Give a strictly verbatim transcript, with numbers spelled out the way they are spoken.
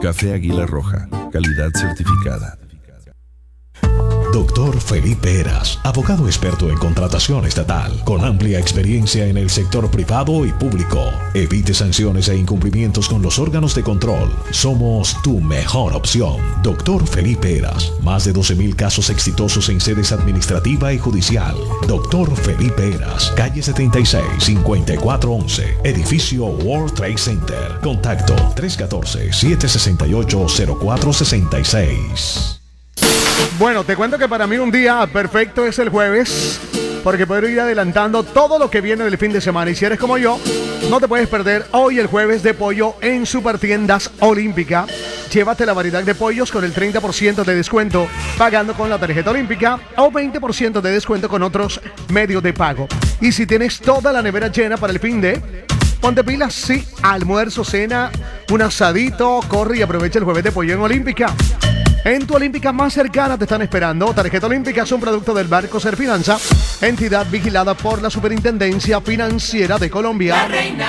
Café Águila Roja, calidad certificada. Doctor Felipe Heras, abogado experto en contratación estatal, con amplia experiencia en el sector privado y público. Evite sanciones e incumplimientos con los órganos de control. Somos tu mejor opción. Doctor Felipe Heras, más de doce mil casos exitosos en sedes administrativa y judicial. Doctor Felipe Heras, calle setenta y seis, cincuenta y cuatro once, edificio World Trade Center. Contacto tres uno cuatro, siete seis ocho, cero cuatro seis seis. Bueno, te cuento que para mí un día perfecto es el jueves, porque puedo ir adelantando todo lo que viene del fin de semana. Y si eres como yo, no te puedes perder hoy el jueves de pollo en Supertiendas Olímpica. Llévate la variedad de pollos con el treinta por ciento de descuento pagando con la tarjeta olímpica o veinte por ciento de descuento con otros medios de pago. Y si tienes toda la nevera llena para el fin de, ponte pilas, sí, almuerzo, cena, un asadito, corre y aprovecha el jueves de pollo en Olímpica. En tu Olímpica más cercana te están esperando. Tarjeta Olímpica es un producto del Banco Serfinanza, entidad vigilada por la Superintendencia Financiera de Colombia.